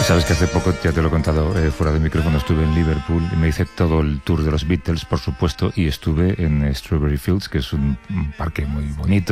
Sabes que hace poco, ya te lo he contado fuera de micrófono, estuve en Liverpool y me hice todo el tour de los Beatles, por supuesto, y estuve en Strawberry Fields, que es un parque muy bonito.